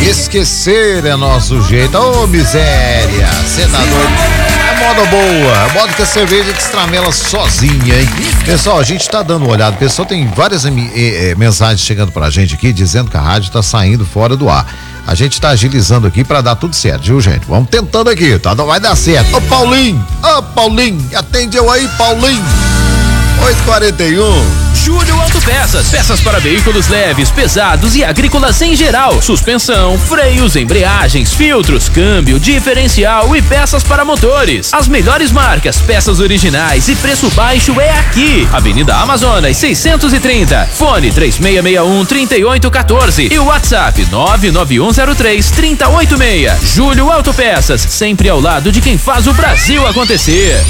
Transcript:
Esquecer é nosso jeito. Ô, miséria, cê tá doido. É moda boa, é moda que a cerveja destramela sozinha, hein? Pessoal, a gente tá dando uma olhada. Pessoal, tem várias mensagens chegando pra gente aqui, dizendo que a rádio tá saindo fora do ar. A gente tá agilizando aqui pra dar tudo certo, viu, gente? Vamos tentando aqui, tá? Não vai dar certo. Ô, Paulinho, atende eu aí, Paulinho. 8h41. Júlio Autopeças, peças para veículos leves, pesados e agrícolas em geral. Suspensão, freios, embreagens, filtros, câmbio, diferencial e peças para motores. As melhores marcas, peças originais e preço baixo é aqui. Avenida Amazonas 630. Fone 3661-3814 e o WhatsApp 99103-3086. Júlio Autopeças, sempre ao lado de quem faz o Brasil acontecer.